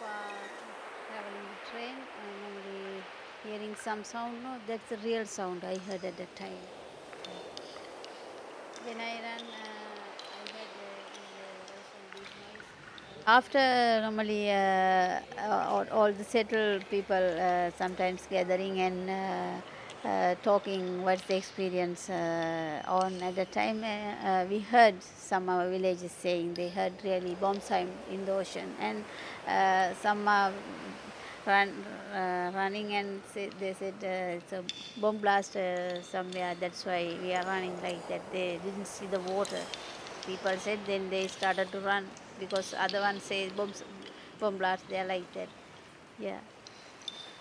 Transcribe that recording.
traveling the train, normally hearing some sound. No, that's the real sound I heard at that time. When I ran, I heard in the ocean big noise. After normally all the settled people sometimes gathering and talking what's the experience on at the time we heard some villages saying they heard really bomb sound in the ocean and some running and they said it's a bomb blast somewhere, that's why we are running like that. They didn't see the water, people said, then they started to run because other ones say bomb blast, they are like that. Yeah.